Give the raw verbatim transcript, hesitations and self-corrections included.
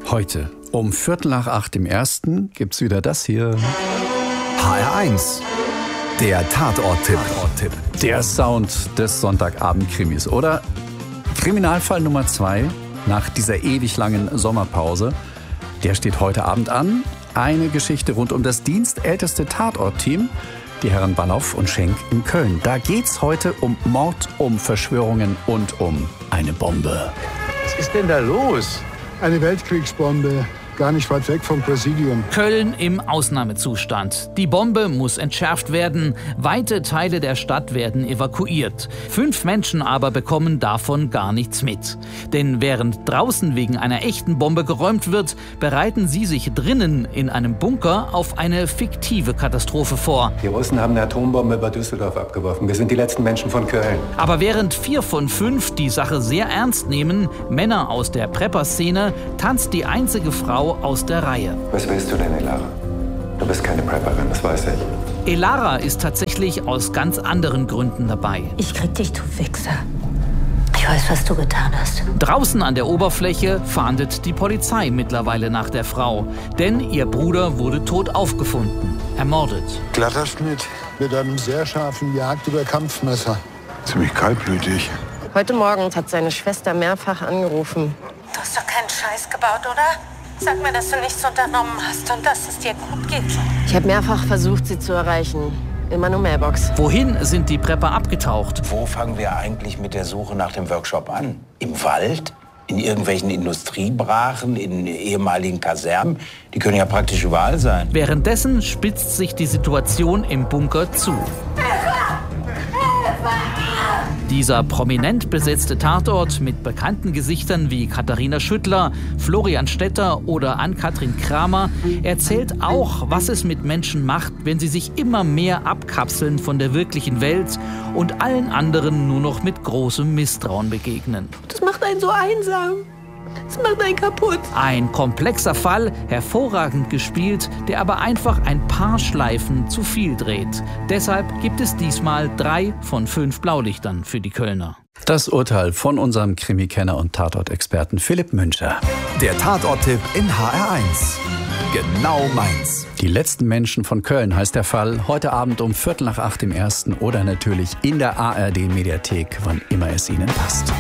Heute um Viertel nach acht im Ersten gibt's wieder das hier. H R eins, der Tatort-Tipp. Der Sound des Sonntagabend-Krimis, oder? Kriminalfall Nummer zwei nach dieser ewig langen Sommerpause. Der steht heute Abend an. Eine Geschichte rund um das dienstälteste Tatort-Team, die Herren Balloff und Schenk in Köln. Da geht's heute um Mord, um Verschwörungen und um eine Bombe. Was ist denn da los? Eine Weltkriegsbombe, gar nicht weit weg vom Präsidium. Köln im Ausnahmezustand. Die Bombe muss entschärft werden. Weite Teile der Stadt werden evakuiert. Fünf Menschen aber bekommen davon gar nichts mit. Denn während draußen wegen einer echten Bombe geräumt wird, bereiten sie sich drinnen in einem Bunker auf eine fiktive Katastrophe vor. Die Russen haben eine Atombombe über Düsseldorf abgeworfen. Wir sind die letzten Menschen von Köln. Aber während vier von fünf die Sache sehr ernst nehmen, Männer aus der Prepper-Szene, tanzt die einzige Frau aus der Reihe. Was willst du denn, Elara? Du bist keine Prepperin, das weiß ich. Elara ist tatsächlich aus ganz anderen Gründen dabei. Ich krieg dich, du Wichser. Ich weiß, was du getan hast. Draußen an der Oberfläche fahndet die Polizei mittlerweile nach der Frau. Denn ihr Bruder wurde tot aufgefunden, ermordet. Glatter Schnitt. Mit einem sehr scharfen Jagd- über Kampfmesser. Ziemlich kaltblütig. Heute Morgen hat seine Schwester mehrfach angerufen. Du hast doch keinen Scheiß gebaut, oder? Sag mir, dass du nichts unternommen hast und dass es dir gut geht. Ich habe mehrfach versucht, sie zu erreichen. Immer nur Mailbox. Wohin sind die Prepper abgetaucht? Wo fangen wir eigentlich mit der Suche nach dem Workshop an? Im Wald? In irgendwelchen Industriebrachen? In ehemaligen Kasernen? Die können ja praktisch überall sein. Währenddessen spitzt sich die Situation im Bunker zu. Dieser prominent besetzte Tatort mit bekannten Gesichtern wie Katharina Schüttler, Florian Stetter oder Ann-Kathrin Kramer erzählt auch, was es mit Menschen macht, wenn sie sich immer mehr abkapseln von der wirklichen Welt und allen anderen nur noch mit großem Misstrauen begegnen. Das macht einen so einsam. Das macht einen kaputt. Ein komplexer Fall, hervorragend gespielt, der aber einfach ein paar Schleifen zu viel dreht. Deshalb gibt es diesmal drei von fünf Blaulichtern für die Kölner. Das Urteil von unserem Krimi-Kenner und Tatort-Experten Philipp Müncher. Der Tatort-Tipp in H R eins. Genau meins. Die letzten Menschen von Köln heißt der Fall. Heute Abend um Viertel nach acht im Ersten oder natürlich in der A R D-Mediathek, wann immer es Ihnen passt.